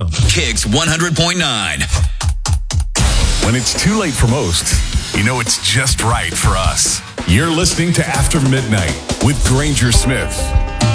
Kicks 100.9. When it's too late for most, you know it's just right for us. You're listening to After Midnight with Granger Smith.